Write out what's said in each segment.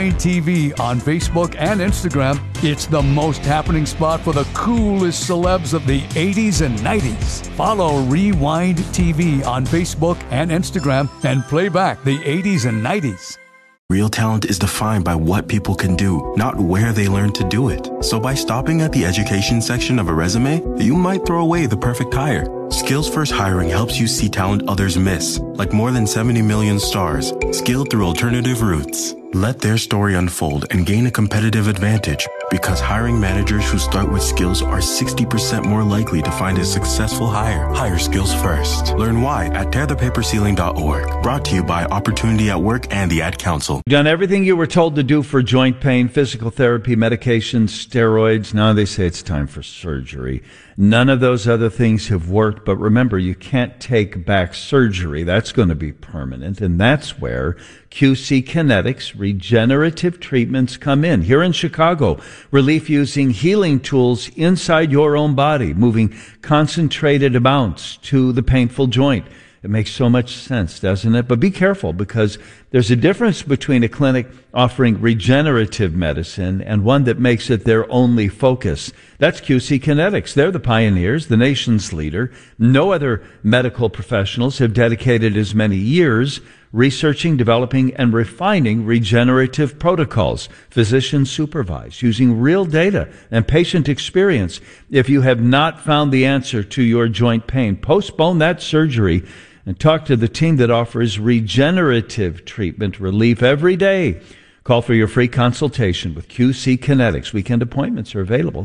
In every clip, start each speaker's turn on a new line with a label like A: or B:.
A: Rewind TV on Facebook and Instagram. It's the most happening spot for the coolest celebs of the 80s and 90s. Follow Rewind TV on Facebook and Instagram and play back the 80s and 90s.
B: Real talent is defined by what people can do, not where they learn to do it. So by stopping at the education section of a resume, you might throw away the perfect hire. Skills First Hiring helps you see talent others miss, like more than 70 million stars, skilled through alternative routes. Let their story unfold and gain a competitive advantage, because hiring managers who start with skills are 60% more likely to find a successful hire. Hire skills first. Learn why at tearthepaperceiling.org. Brought to you by Opportunity at Work and the Ad Council.
C: Done everything you were told to do for joint pain, physical therapy, medications, steroids. Now they say it's time for surgery. None of those other things have worked, but remember, you can't take back surgery. That's going to be permanent, and that's where QC Kinetics regenerative treatments come in. Here in Chicago, relief using healing tools inside your own body, moving concentrated amounts to the painful joint. It makes so much sense, doesn't it? But be careful, because there's a difference between a clinic offering regenerative medicine and one that makes it their only focus. That's QC Kinetics. They're the pioneers, the nation's leader. No other medical professionals have dedicated as many years researching, developing, and refining regenerative protocols, physician supervised, using real data and patient experience. If you have not found the answer to your joint pain, postpone that surgery and talk to the team that offers regenerative treatment relief every day. Call for your free consultation with QC Kinetics. Weekend appointments are available.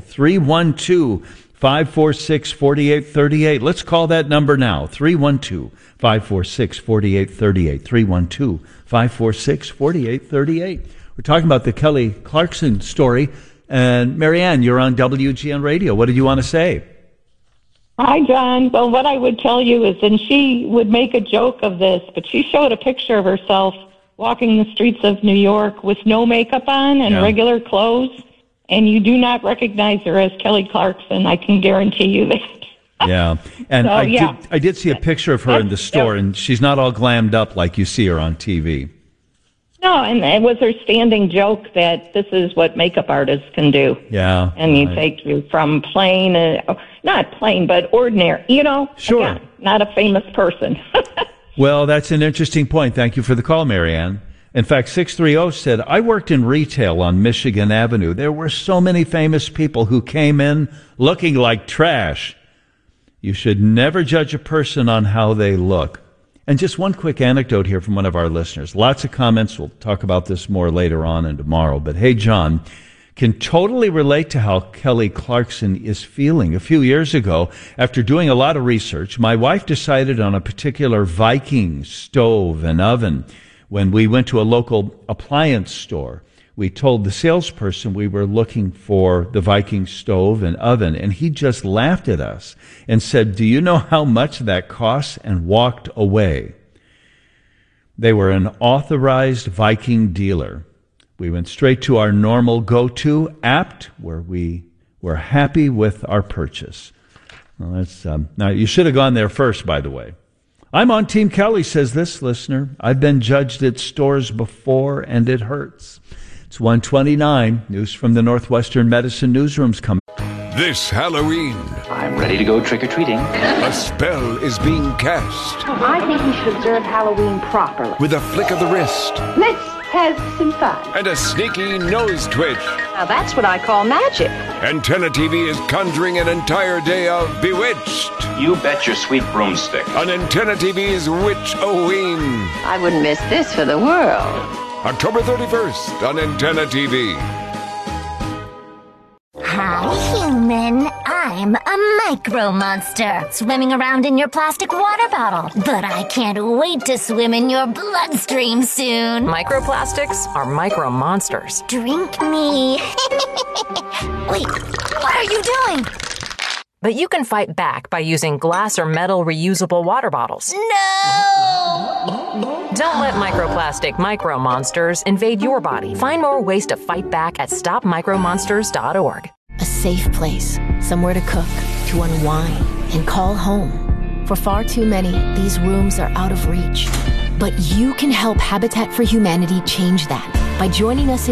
C: 312-546-4838. Let's call that number now. 312-546-4838. 312-546-4838. We're talking about the Kelly Clarkson story. And Marianne, you're on WGN Radio. What did you want to say?
D: Hi, John. Well, what I would tell you is, and she would make a joke of this, but she showed a picture of herself walking the streets of New York with no makeup on and regular clothes, and you do not recognize her as Kelly Clarkson. I can guarantee you that.
C: Yeah, and so, I did see a picture of her in the store, and she's not all glammed up like you see her on TV.
D: No, and it was her standing joke that this is what makeup artists can do.
C: Yeah.
D: And you take you from plain, not plain, but ordinary,
C: Sure.
D: Again, not a famous person.
C: Well, that's an interesting point. Thank you for the call, Marianne. In fact, 630 said, I worked in retail on Michigan Avenue. There were so many famous people who came in looking like trash. You should never judge a person on how they look. And just one quick anecdote here from one of our listeners. Lots of comments. We'll talk about this more later on and tomorrow. But hey, John, can totally relate to how Kelly Clarkson is feeling. A few years ago, after doing a lot of research, my wife decided on a particular Viking stove and oven. When we went to a local appliance store, we told the salesperson we were looking for the Viking stove and oven, and he just laughed at us and said, do you know how much that costs? And walked away. They were an authorized Viking dealer. We went straight to our normal go-to, Apt, where we were happy with our purchase. Well, that's now, you should have gone there first, by the way. I'm on Team Kelly, says this listener. I've been judged at stores before, and it hurts. It's 1:29. News from the Northwestern Medicine newsrooms coming.
E: This Halloween,
F: I'm ready to go trick-or-treating.
E: a spell is being cast
G: I think we should observe Halloween properly.
E: with a flick of the wrist
G: Let's have some fun.
E: and a sneaky nose twitch.
G: Now that's what I call magic.
E: Antenna TV is conjuring an entire day of Bewitched
F: You bet your sweet broomstick.
E: on Antenna TV's Witch-O-Ween.
G: I wouldn't miss this for the world.
E: October 31st on Antenna TV.
H: Hi, human. I'm a micro monster swimming around in your plastic water bottle. But I can't wait to swim in your bloodstream soon.
I: Microplastics are micro monsters.
H: Drink me. Wait, what are you doing?
I: But you can fight back by using glass or metal reusable water bottles.
H: No!
I: Don't let microplastic micro monsters invade your body. Find more ways to fight back at stopmicromonsters.org.
J: A safe place, somewhere to cook, to unwind, and call home. For far too many, these rooms are out of reach. But you can help Habitat for Humanity change that by joining us in